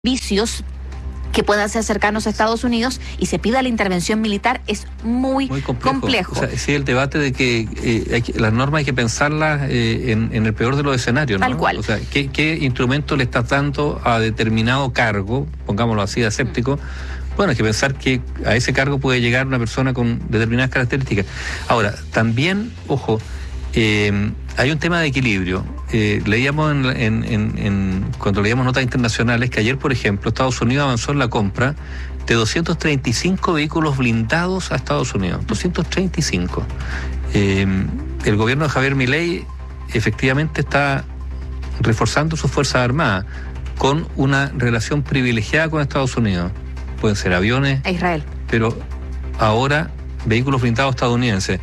vicios que puedan ser cercanos a Estados Unidos y se pida la intervención militar es muy complejo. O sea, sí, el debate de que las normas hay que pensarlas en el peor de los escenarios, ¿no? Tal cual. O sea, ¿qué instrumento le estás dando a determinado cargo, pongámoslo así, aséptico? Bueno, hay que pensar que a ese cargo puede llegar una persona con determinadas características. Ahora, también, ojo, hay un tema de equilibrio. Leíamos cuando leíamos notas internacionales que ayer, por ejemplo, Estados Unidos avanzó en la compra de 235 vehículos blindados a Estados Unidos. 235. El gobierno de Javier Milei efectivamente está reforzando sus Fuerzas Armadas con una relación privilegiada con Estados Unidos. Pueden ser aviones. A Israel. Pero ahora vehículos blindados estadounidenses.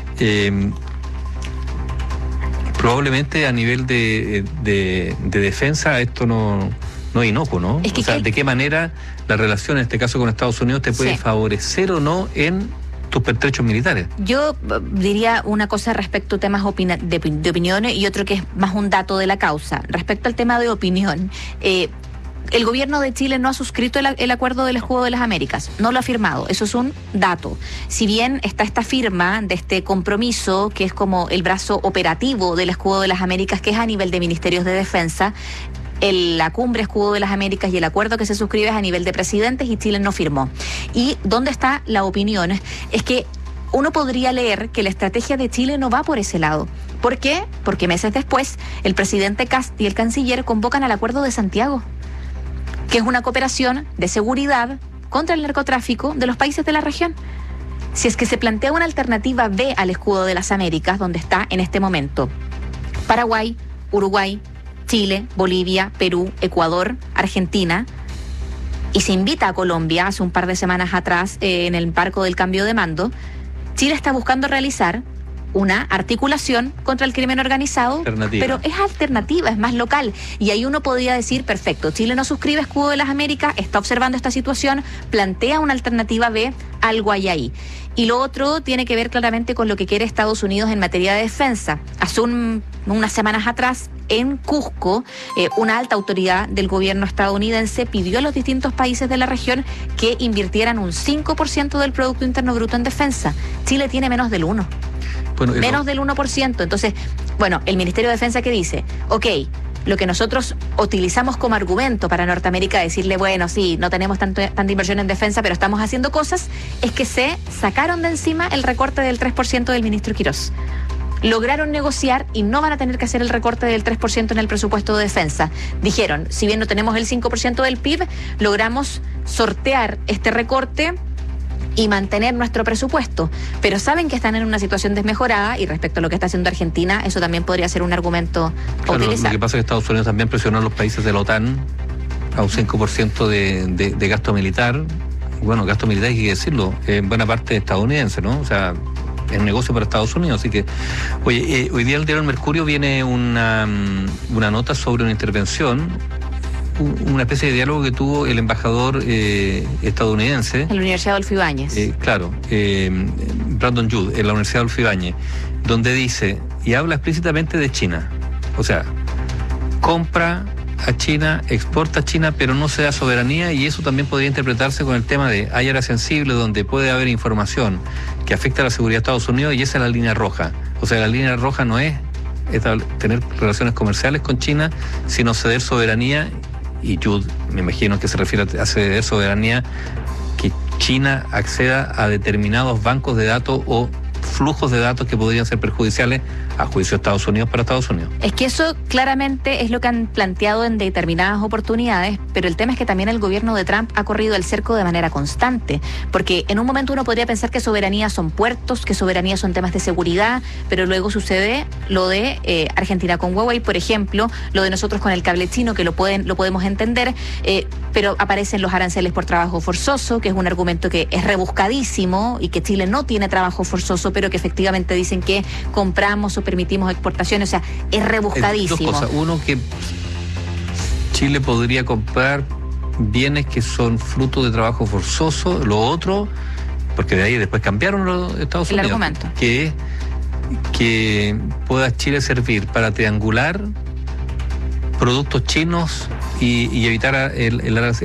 Probablemente a nivel de defensa esto no es inocuo, ¿no? Es que, o sea, ¿de qué manera la relación en este caso con Estados Unidos te puede favorecer o no en tus pertrechos militares? Yo diría una cosa respecto a temas de opiniones y otro que es más un dato de la causa. Respecto al tema de opinión, el gobierno de Chile no ha suscrito el acuerdo del Escudo de las Américas, no lo ha firmado, eso es un dato. Si bien está esta firma de este compromiso, que es como el brazo operativo del Escudo de las Américas, que es a nivel de ministerios de defensa, la cumbre Escudo de las Américas y el acuerdo que se suscribe es a nivel de presidentes y Chile no firmó. ¿Y dónde está la opinión? Es que uno podría leer que la estrategia de Chile no va por ese lado. ¿Por qué? Porque meses después el presidente Kast y el canciller convocan al Acuerdo de Santiago, que es una cooperación de seguridad contra el narcotráfico de los países de la región. Si es que se plantea una alternativa B al Escudo de las Américas, donde está en este momento Paraguay, Uruguay, Chile, Bolivia, Perú, Ecuador, Argentina, y se invita a Colombia hace un par de semanas atrás en el marco del cambio de mando, Chile está buscando realizar una articulación contra el crimen organizado, pero es alternativa, es más local. Y ahí uno podría decir, perfecto, Chile no suscribe Escudo de las Américas, está observando esta situación, plantea una alternativa B, algo hay ahí. Y lo otro tiene que ver claramente con lo que quiere Estados Unidos en materia de defensa. Hace unas semanas atrás, en Cusco, una alta autoridad del gobierno estadounidense pidió a los distintos países de la región que invirtieran un 5% del Producto Interno Bruto en defensa. Chile tiene menos del 1%. Bueno, menos del 1%. Entonces, bueno, el Ministerio de Defensa que dice, ok, lo que nosotros utilizamos como argumento para Norteamérica, decirle, bueno, sí, no tenemos tanta inversión en defensa, pero estamos haciendo cosas, es que se sacaron de encima el recorte del 3% del ministro Quirós. Lograron negociar y no van a tener que hacer el recorte del 3% en el presupuesto de defensa. Dijeron, si bien no tenemos el 5% del PIB, logramos sortear este recorte y mantener nuestro presupuesto, pero saben que están en una situación desmejorada y respecto a lo que está haciendo Argentina, eso también podría ser un argumento a utilizar. Lo que pasa es que Estados Unidos también presionó a los países de la OTAN a un 5% de gasto militar. Bueno, gasto militar hay que decirlo, en buena parte estadounidense, ¿no? O sea, es negocio para Estados Unidos, así que, oye, hoy día en el diario El Mercurio viene una nota sobre una intervención, una especie de diálogo que tuvo el embajador estadounidense en la Universidad Adolfo Ibáñez. Claro, Brandon Judd, en la Universidad Adolfo Ibáñez, donde dice, y habla explícitamente de China. O sea, compra a China, exporta a China, pero no se da soberanía, y eso también podría interpretarse con el tema de hay áreas sensibles donde puede haber información que afecta a la seguridad de Estados Unidos, y esa es la línea roja. O sea, la línea roja no es tener relaciones comerciales con China, sino ceder soberanía. Y Judd, me imagino que se refiere a ceder soberanía, que China acceda a determinados bancos de datos o flujos de datos que podrían ser perjudiciales a juicio de Estados Unidos para Estados Unidos. Es que eso claramente es lo que han planteado en determinadas oportunidades, pero el tema es que también el gobierno de Trump ha corrido el cerco de manera constante, porque en un momento uno podría pensar que soberanía son puertos, que soberanía son temas de seguridad, pero luego sucede lo de Argentina con Huawei, por ejemplo, lo de nosotros con el cable chino, que lo podemos entender, pero aparecen los aranceles por trabajo forzoso, que es un argumento que es rebuscadísimo y que Chile no tiene trabajo forzoso, pero que efectivamente dicen que compramos o permitimos exportaciones, o sea, es rebuscadísimo. Dos cosas. Uno, que Chile podría comprar bienes que son fruto de trabajo forzoso. Lo otro, porque de ahí después cambiaron los Estados Unidos. El argumento. Que pueda Chile servir para triangular productos chinos y evitar el